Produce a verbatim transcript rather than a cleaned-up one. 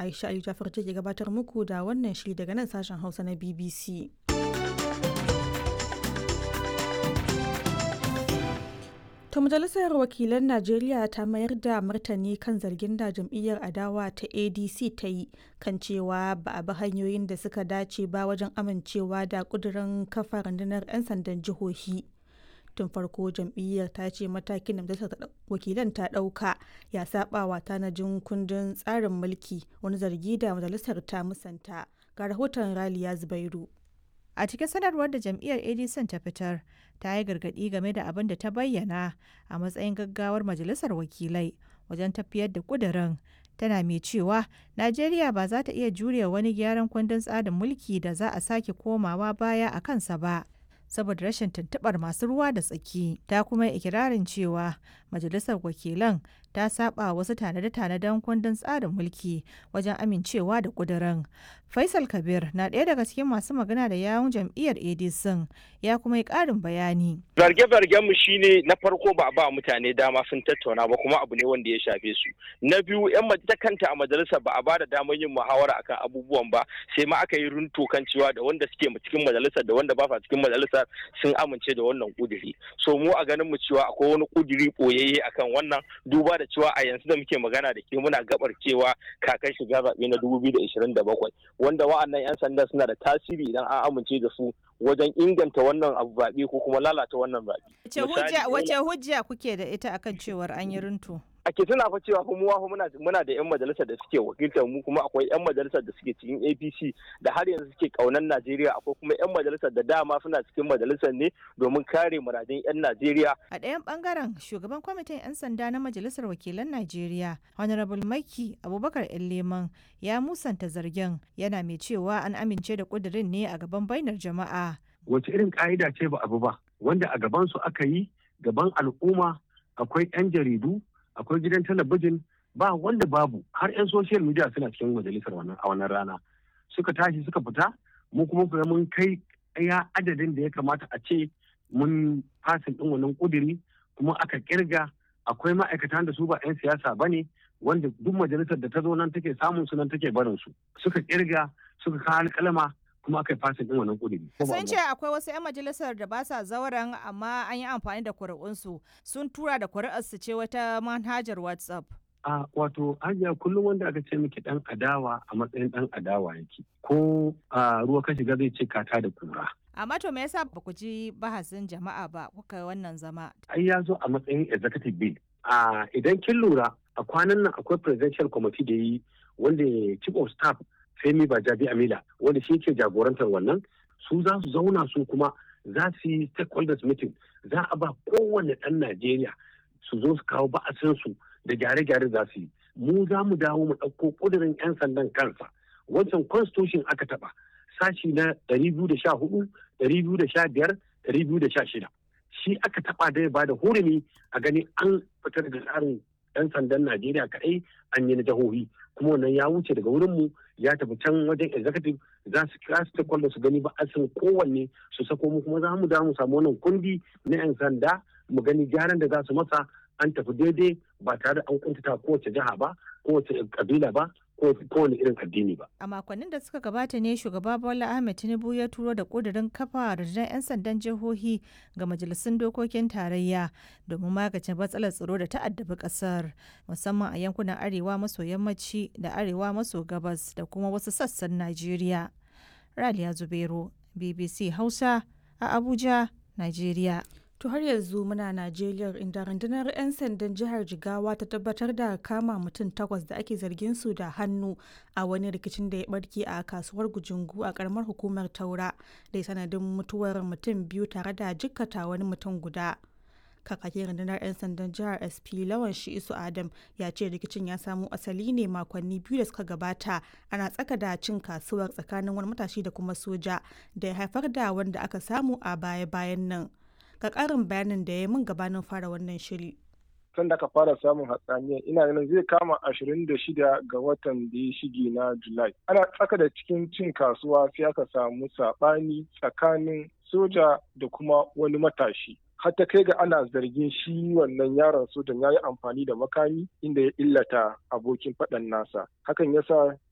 Aisha Ali Jafar take gabatar muku da wannan shiri daga nan sashen Hausa na B B C. To Majalisar Wakilan Najeriya ta mayar da martani kan zargin da jam'iyyar adawa ta A D C ta yi kan cewa ba a bi hanyoyin da suka dace ba wajen amincewa da ƙudurin kafa rundunar 'yan sandan jihohi. Tun farko jam'iyyar ta ce matakin da Majalisar Wakilan ta ɗauka ya saba wa tanajin kundin tsarin mulki, wani zargi da majalisar ta musanta. Ga rahoton Raliya Zubairu. A cikin sanarwar da jam'iyyar A D C ta fitar, ta yi gargaɗi game da abin da ta bayyana a matsayin gaggawar majalisar wakilai wajen tafiyar da ƙudurin. Tana mai cewa Najeriya ba za ta iya jure wani gyaran kundin tsarin mulki da za a sake komawa baya a kansa ba, saboda rashin tuntuɓar masu ruwa da tsaki. Ta kuma yi ikirarin cewa majalisar wakilan ta saba wasu tanade-tanaden kundin tsarin mulki wajen amincewa da ƙudurin. Faisal Kabir na ɗaya daga cikin masu magana da yawun jam'iyyar A D C, ya kuma yi ƙarin bayani. Zarge-zargen mu shine na farko ba a ba mutane dama sun tattauna ba, kuma abu ne wanda ya shafe su. Na biyu, yan ta kanta a majalisar ba a ba da damar yin muhawara akan abubuwan ba, sai ma aka yi runto kan cewa da wanda suke cikin majalisar da wanda ba sa cikin majalisar sun amince da wannan kuduri. So mu a ganin mu cewa akwai wani kuduri boyayye akan wannan, duba da cewa a yanzu da muke magana da ke muna gabar cewa kakan shiga zaɓe na dubu biyu da ishirin da bakwai, wanda wa'annan 'yan sanda suna da tasiri idan an amince da su wajen inganta wannan abu zaɓe ko kuma lalata wannan zaɓe. Wace hujja kuke da ita akan cewar an yi runtu? Ake tuna fa cewa kuma muna muna da yan majalisar da suke wakiltar mu, kuma akwai yan majalisar da suke cikin A P C da har yanzu suke kaunan Najeriya, akwai kuma yan majalisar da dama suna cikin majalisar ne domin kare muradun yan Najeriya. A ɗayan bangaren shugaban kwamitin yan sanda na majalisar wakilan Najeriya Honorable Maiki Abubakar Leman ya musanta zargin, yana mai cewa an amince da kudirin ne a gaban bainar jama'a. Wace irin ka'ida ce ba abu ba wanda a gaban su aka yi, gaban al'umma, akwai yan jaridu, akwai gidan talabijin, ba wanda babu, har 'yan social media suna cikin majalisar wannan a wannan rana suka tashi suka fita. Mu kuma kuma mun kai ya adadin da ya kamata a ce mun fasin din wannan kuduri, kuma aka kirga akwai ma'aikatan da su ba 'yan siyasa bane, wanda duk majalisar da ta zo nan take samun su nan take barin su, suka kirga suka kawo alƙalama kuma aka yi fasin din wannan kuduri. Sun ce akwai wasu 'yan majalisar da ba sa zauren amma an yi amfani da kuri'unsu, sun tura da kuri'arsu ce wata manhajar WhatsApp. A wato hajiya, kullum wanda aka ce miki dan adawa a matsayin dan adawa yake, ko a ruwa ka shiga zai ce kata da kura. Amma to me yasa ba ku ji bahasin jama'a ba kuka wannan zama? Ai ya zo a matsayin executive bill. A idan kin lura a kwanan nan akwai presidential committee da yi wanda chief of staff Femi Bajabi Amila wanda shi ke jagorantar wannan, su za su zauna su kuma za su yi stakeholders meeting, za a ba kowane ɗan Najeriya su zo su kawo ba'asinsu da gyare-gyare za su yi. Mu za mu dawo mu ɗauko ƙudurin 'yan sandan kansa, wancan constitution aka taɓa sashi na ɗari biyu da sha hudu, ɗari biyu da sha biyar, ɗari biyu da sha shida. Shi aka taɓa da ya ba da hurumi a gani an fitar da tsarin 'yan sandan Najeriya kaɗai, an yi na jihohi, kuma wannan ya wuce daga wurinmu ya tafi can wajen executive, za su kira su ta su gani ba a san kowanne su sako mu, kuma za mu da mu samu wannan kundi na 'yan sanda mu gani gyaran da za su masa an tafi daidai ba tare da an kuntata kowace jiha ba, kowace kabila ba, kowane irin addini ba. A makonnin da suka gabata ne shugaba Bola Ahmed Tinubu ya turo da kudirin kafa rundunar 'yan sandan jihohi ga majalisun dokokin tarayya domin magance matsalar tsaro da ta'addabi kasar, musamman a yankunan arewa maso yammaci da arewa maso gabas da kuma wasu sassan Najeriya. Raliya Zubairu, B B C Hausa a Abuja, Najeriya. To har yanzu muna Najeriya, inda rundunar 'yan sandan jihar Jigawa ta tabbatar da kama mutum takwas da ake zargin su da hannu a wani rikicin da ya barke a kasuwar Gujungu a karamar hukumar Taura, da ya sanadin mutuwar mutum biyu tare da jikkata wani mutum guda. Kakakin rundunar 'yan sandan jihar S P Lawan Shi'isu Adam ya ce rikicin ya samo asali ne makonni biyu da suka gabata, ana tsaka da cin kasuwar tsakanin wani matashi da kuma soja, da ya haifar da wanda aka samu a baya-bayan nan. Ga ƙarin bayanin da ya min gabanin fara wannan shiri. Tun da aka fara samun hatsaniya ina ganin zai kama ashirin da shida ga watan da ya shige na Julai. Ana tsaka da cikin cin kasuwa sai aka samu saɓani tsakanin soja da kuma wani matashi. Har ta kai ga ana zargin shi wannan yaron sojan ya yi amfani da makami inda ya illata abokin faɗan nasa. Hakan yasa